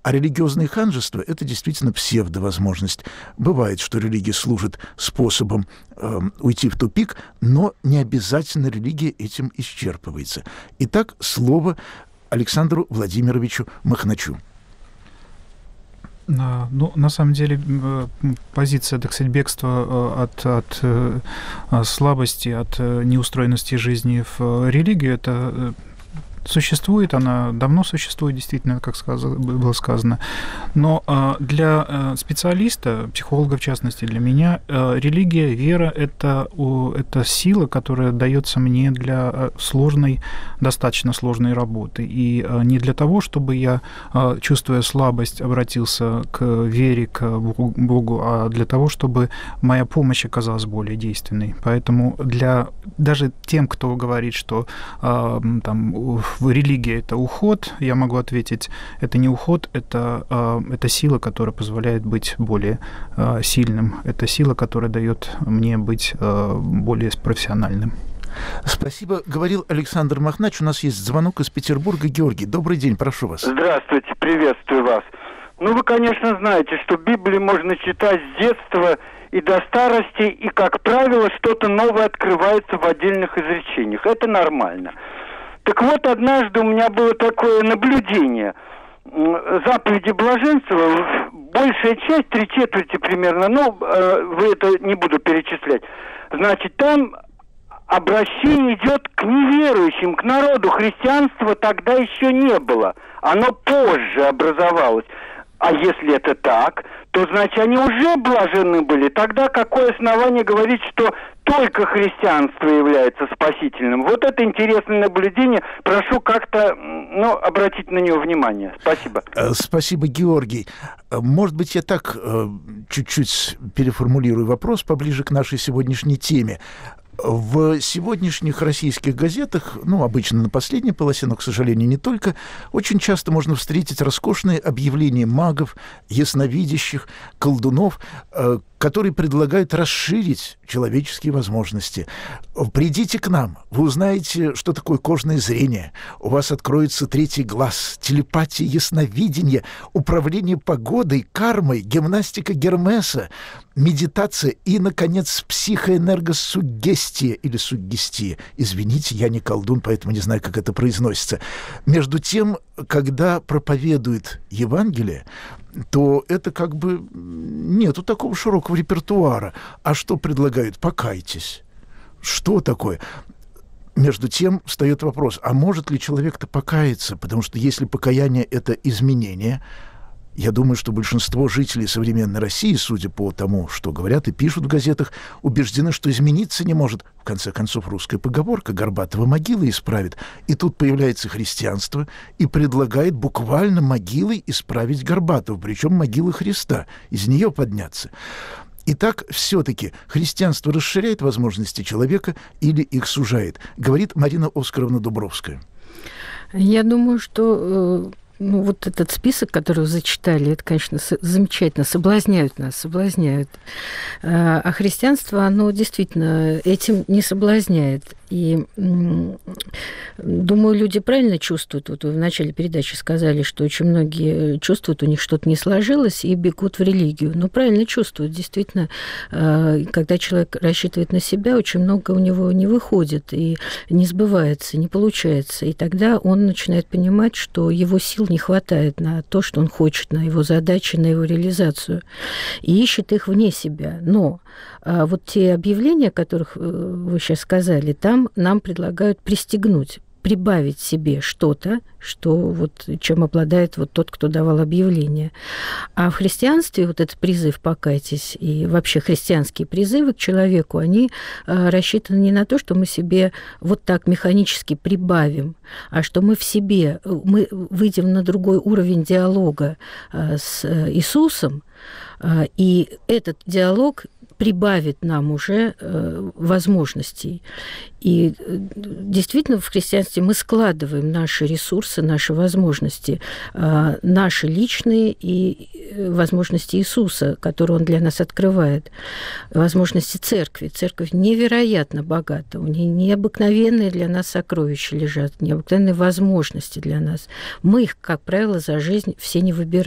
А религиозное ханжество – это действительно псевдовозможность. Бывает, что религия служит способом уйти в тупик, но не обязательно религия этим исчерпывается. Итак, слово Александру Владимировичу Махначу. Ну, на самом деле, позиция, так сказать, бегства от слабости, от неустроенности жизни в религию, это существует, она давно существует, действительно, как было сказано. Но для специалиста, психолога в частности, для меня, религия, вера – это сила, которая дается мне для достаточно сложной работы. И не для того, чтобы я, чувствуя слабость, обратился к вере, к Богу, а для того, чтобы моя помощь оказалась более действенной. Поэтому даже тем, кто говорит, что религия – это уход, я могу ответить, это не уход, это сила, которая позволяет быть более сильным. Это сила, которая дает мне быть более профессиональным. Спасибо. Говорил Александр Махнач. У нас есть звонок из Петербурга. Георгий, добрый день, прошу вас. Здравствуйте, приветствую вас. Вы, конечно, знаете, что Библию можно читать с детства и до старости, и, как правило, что-то новое открывается в отдельных изречениях. Это нормально. Так вот, однажды у меня было такое наблюдение. Заповеди блаженства, большая часть, 3/4 примерно, вы это не буду перечислять. Значит, там обращение идет к неверующим, к народу. Христианства тогда еще не было. Оно позже образовалось. А если это так, то, значит, они уже блаженны были. Тогда какое основание говорить, что только христианство является спасительным? Вот это интересное наблюдение. Прошу как-то, обратить на него внимание. Спасибо. Спасибо, Георгий. Может быть, я так чуть-чуть переформулирую вопрос поближе к нашей сегодняшней теме. В сегодняшних российских газетах, обычно на последней полосе, но, к сожалению, не только, очень часто можно встретить роскошные объявления магов, ясновидящих, колдунов, которые предлагают расширить человеческие возможности. Придите к нам, вы узнаете, что такое кожное зрение, у вас откроется третий глаз, телепатия, ясновидение, управление погодой, кармой, гимнастика Гермеса, медитация и, наконец, психоэнергосуггестия или суггестия. Извините, я не колдун, поэтому не знаю, как это произносится. Между тем, когда проповедует Евангелие, то это нету такого широкого репертуара. А что предлагают? Покайтесь. Что такое? Между тем встает вопрос, а может ли человек-то покаяться? Потому что если покаяние – это изменение, я думаю, что большинство жителей современной России, судя по тому, что говорят и пишут в газетах, убеждены, что измениться не может. В конце концов, русская поговорка «Горбатова могила исправит». И тут появляется христианство и предлагает буквально могилой исправить Горбатова, причем могилы Христа, из нее подняться. Итак, все-таки христианство расширяет возможности человека или их сужает, говорит Марина Оскаровна Дубровская. Я думаю, что вот этот список, который вы зачитали, это, конечно, замечательно, соблазняют нас, соблазняют. А христианство, оно действительно этим не соблазняет. И думаю, люди правильно чувствуют. Вот вы в начале передачи сказали, что очень многие чувствуют, у них что-то не сложилось и бегут в религию. Но правильно чувствуют. Действительно, когда человек рассчитывает на себя, очень много у него не выходит и не сбывается, не получается. И тогда он начинает понимать, что его сил не хватает на то, что он хочет, на его задачи, на его реализацию. И ищет их вне себя. Но вот те объявления, о которых вы сейчас сказали, там нам предлагают пристегнуть, прибавить себе что-то, чем обладает тот, кто давал объявление. А в христианстве этот призыв «покайтесь» и вообще христианские призывы к человеку, они рассчитаны не на то, что мы себе вот так механически прибавим, а что мы в себе, мы выйдем на другой уровень диалога с Иисусом, и этот диалог прибавит нам уже возможностей. И действительно в христианстве мы складываем наши ресурсы, наши возможности, наши личные и возможности Иисуса, которые Он для нас открывает, возможности церкви. Церковь невероятно богата, у нее необыкновенные для нас сокровища лежат, необыкновенные возможности для нас. Мы их, как правило, за жизнь все не выбираем.